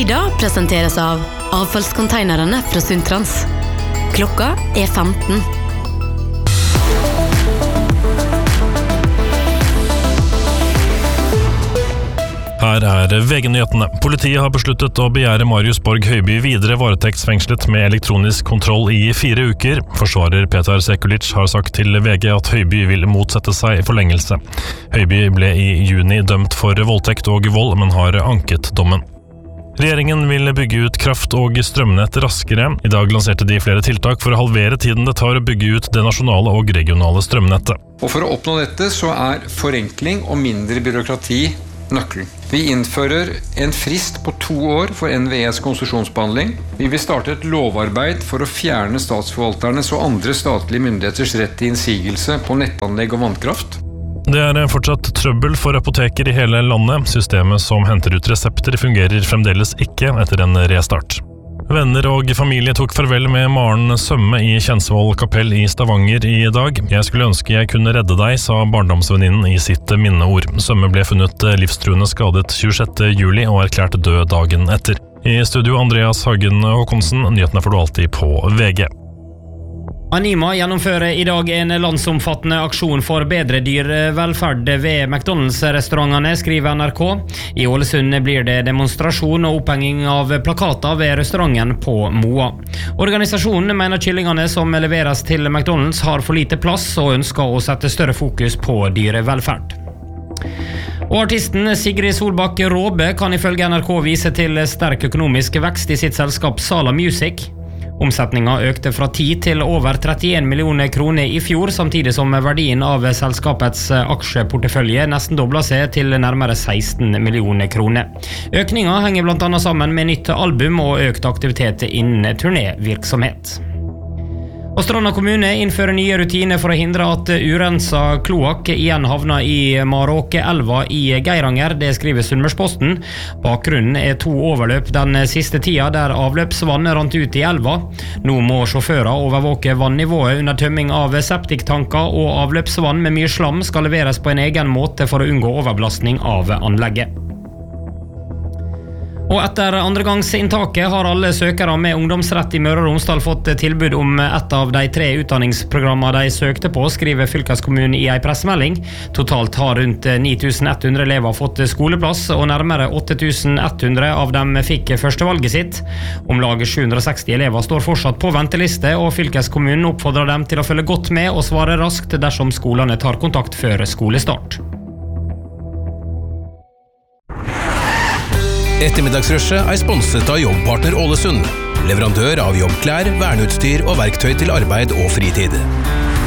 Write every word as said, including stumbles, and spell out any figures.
Tida presenteres av avfallskonteinerne fra Sundtrans. Klokka er femten. Her er V G-nyhetene. Politiet har besluttet å begjære Marius Borg Høiby videre varetektsfengslet med elektronisk kontroll i fire uker. Forsvarer Petar Sekulic har sagt til V G at Høiby vil motsette seg forlengelse. Høiby ble i juni dømt for voldtekt og vold, men har anket dommen. Regjeringen vil bygge ut kraft- og strømnett raskere. I dag lanserte de flere tiltak for å halvere tiden det tar å bygge ut det nasjonale og regionale strømnettet. Og for å oppnå dette så er forenkling og mindre byråkrati nøkkelen. Vi innfører en frist på to år for N V E's konsesjonsbehandling. Vi vil starte et lovarbeid for å fjerne statsforvalternes og andre statlige myndigheters rett til innsigelse på nettanlegg og vannkraft. Det er fortsatt trøbbel for apoteker i hele landet. Systemet som henter ut resepter fungerer fremdeles ikke etter en restart. Venner og familie tok farvel med Maren Sømme i Kjensvoll kapell i Stavanger i dag. Jeg skulle ønske jeg kunne redde deg, sa barndomsvenninnen i sitt minneord. Sømme ble funnet livstruende skadet tjuesjette juli og erklært død dagen etter. I studio Andreas Hagen Håkonsen, nyhetene får du alltid på V G. Anima gjennomfører i dag en landsomfattende aksjon for bedre dyrevelferd ved McDonalds-restaurantene, skriver N R K. I Ålesund blir det demonstrasjon og opphenging av plakater ved restauranten på Moa. Organisasjonen mener kyllingene som leveres til McDonalds har for lite plass og ønsker å sette større fokus på dyrevelferd. Og artisten Sigrid Solbakk Råbe kan ifølge N R K vise til sterk økonomisk vekst i sitt selskap Sala Music. Omsetningen økte fra ti til over trettien millioner kroner i fjor, samtidig som verdien av selskapets aksjeportefølje nesten doblet seg til nærmere seksten millioner kroner. Økningen henger blant annet sammen med nytt album og økt aktivitet innen turnévirksomhet. Og Stranda kommune innfører nye rutiner for å hindre at urensa kloakk igjen havner i Maråke-elva i Geiranger, det skriver Sunnmørsposten. Bakgrunnen er to overløp den siste tida der avløpsvann rant ut i elva. Nå må sjåfører overvåke vannivået under tømming av septiktanker, og avløpsvann med mye slam skal leveres på en egen måte for å unngå overbelastning av anlegget. Og etter andregangsinntaket har alle søkere med ungdomsrett i Møre og Romsdal fått tilbud om et av de tre utdanningsprogrammene de søkte på, skriver fylkeskommunen i en pressemelding. Totalt har rundt ni tusen ett hundre elever fått skoleplass, og nærmere åtte tusen ett hundre av dem fikk førstevalget sitt. Om lag sju hundre og seksti elever står fortsatt på venteliste, og fylkeskommunen oppfordrer dem til å følge godt med og svare raskt dersom skolene tar kontakt før skolestart. Ettermiddagsrushet er sponset av Jobbpartner Ålesund, leverandør av jobbklær, verneutstyr og verktøy til arbeid og fritid.